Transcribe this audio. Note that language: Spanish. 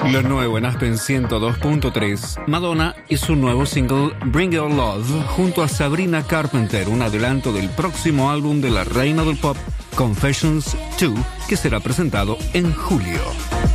Lo nuevo en Aspen 102.3, Madonna y su nuevo single Bring Your Love junto a Sabrina Carpenter, un adelanto del próximo álbum de la reina del pop, Confessions 2, que será presentado en julio.